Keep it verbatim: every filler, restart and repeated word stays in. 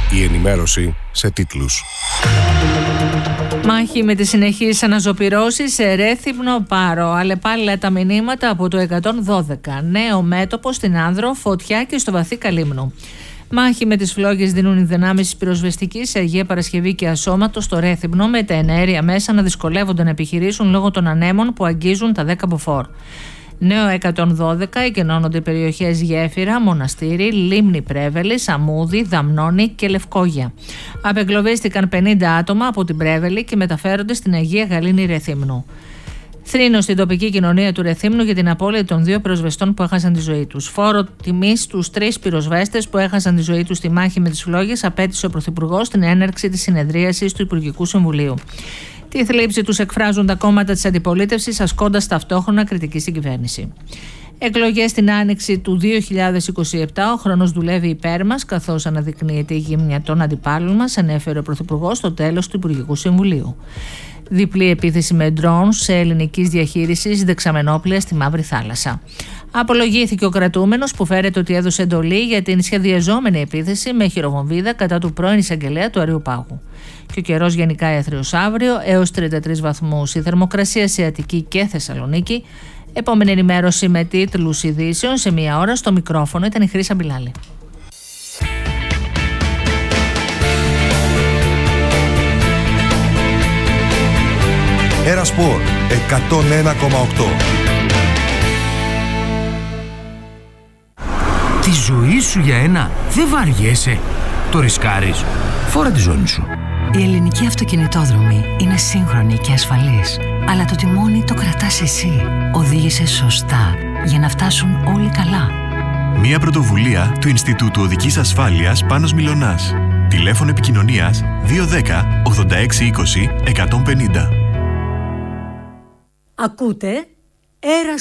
Η ενημέρωση σε τίτλους. Μάχη με τις συνεχείς αναζωπυρώσεις σε Ρέθυμνο Πάρο. Αλλεπάλληλα τα μηνύματα από το εκατόν δώδεκα. Νέο μέτωπο στην Άνδρο, φωτιά και στο βαθύ Καλύμνο. Μάχη με τις φλόγες δίνουν οι δυνάμεις της πυροσβεστικής σε Αγία Παρασκευή και Ασώματο στο Ρέθυμνο, με τα εναέρια μέσα να δυσκολεύονται να επιχειρήσουν λόγω των ανέμων που αγγίζουν τα δέκα μποφόρ. Νέο εκατόν δώδεκα, εκενώνονται οι περιοχές Γέφυρα, Μοναστήρι, Λίμνη Πρέβελη, Αμούδη, Δαμνώνη και Λευκόγια. Απεγκλωβίστηκαν πενήντα άτομα από την Πρέβελη και μεταφέρονται στην Αγία Γαλήνη Ρεθύμνου. Θρήνο στην τοπική κοινωνία του Ρεθύμνου για την απώλεια των δύο πυροσβεστών που έχασαν τη ζωή τους. Φόρο τιμής στους τρεις πυροσβέστες που έχασαν τη ζωή τους στη μάχη με τις φλόγες απέτησε ο Πρωθυπουργός στην έναρξη της συνεδρίασης του Υπουργικού Συμβουλίου. Τη θλίψη τους εκφράζουν τα κόμματα της αντιπολίτευσης, ασκώντας ταυτόχρονα κριτική στην κυβέρνηση. Εκλογές στην άνοιξη του δύο χιλιάδες είκοσι επτά. Ο χρόνος δουλεύει υπέρ μας, καθώς αναδεικνύεται η γύμνια των αντιπάλων μας, ανέφερε ο Πρωθυπουργός στο τέλος του Υπουργικού Συμβουλίου. Διπλή επίθεση με ντρόουν σε ελληνικής διαχείρισης δεξαμενόπλαια στη Μαύρη Θάλασσα. Απολογήθηκε ο κρατούμενος που φέρεται ότι έδωσε εντολή για την σχεδιαζόμενη επίθεση με χειροβομβίδα κατά του πρώην εισαγγελέα του Αριοπάγου. Και ο καιρός γενικά έθριος αύριο έως τριάντα τρεις βαθμούς. Η θερμοκρασία σε Αττική και Θεσσαλονίκη. Επόμενη ενημέρωση με τίτλους ειδήσεων σε μία ώρα. Στο μικρόφωνο ήταν η Χρύσα Μπιλάλη. Έρα Σπορ εκατόν ένα κόμμα οκτώ. Τη ζωή σου για ένα δεν βαριέσαι. Το ρισκάρεις. Φόρα τη ζώνη σου. Η ελληνική αυτοκινητόδρομη είναι σύγχρονη και ασφαλής. Αλλά το τιμόνι το κρατάς εσύ. Οδήγησε σωστά για να φτάσουν όλοι καλά. Μία πρωτοβουλία του Ινστιτούτου Οδικής Ασφάλειας Πάνος Μιλωνάς. Τηλέφωνο επικοινωνίας δύο ένα μηδέν ογδόντα έξι είκοσι εκατόν πενήντα. Ακούτε Έρα